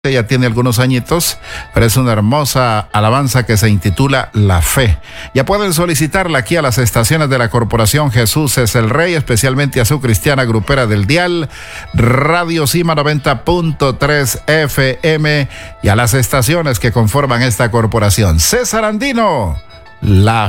Ya tiene algunos añitos, pero es una hermosa alabanza que se intitula La Fe. Ya pueden solicitarla aquí a las estaciones de la Corporación Jesús es el Rey, especialmente a su cristiana grupera del dial, Radio Cima 90.3 FM, y a las estaciones que conforman esta corporación. César Andino, La